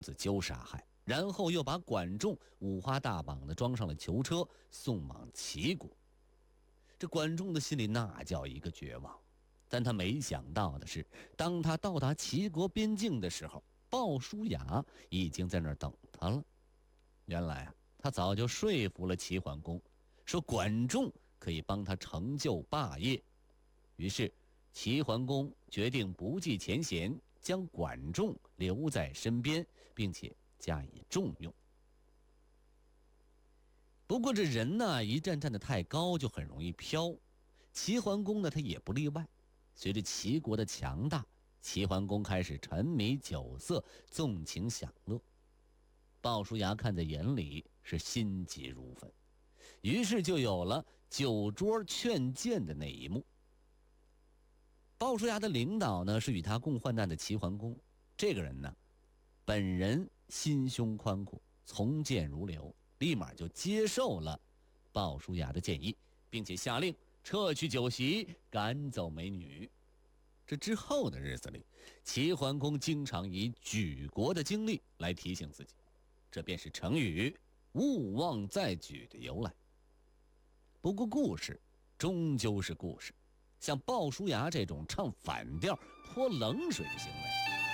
子纠杀害，然后又把管仲五花大绑的装上了囚车，送往齐国。这管仲的心里那叫一个绝望，但他没想到的是，当他到达齐国边境的时候，鲍叔牙已经在那儿等他了。原来啊，他早就说服了齐桓公，说管仲可以帮他成就霸业。于是齐桓公决定不计前嫌，将管仲留在身边，并且加以重用。不过这人呢，一站站得太高就很容易飘，齐桓公呢他也不例外。随着齐国的强大，齐桓公开始沉迷酒色，纵情享乐。鲍叔牙看在眼里，是心急如焚，于是就有了酒桌劝谏的那一幕。鲍叔牙的领导呢，是与他共患难的齐桓公。这个人呢，本人心胸宽阔，从谏如流，立马就接受了鲍叔牙的建议，并且下令撤去酒席，赶走美女。这之后的日子里，齐桓公经常以举国的经历来提醒自己，这便是成语勿忘再举的由来。不过故事终究是故事，像鲍叔牙这种唱反调泼冷水的行为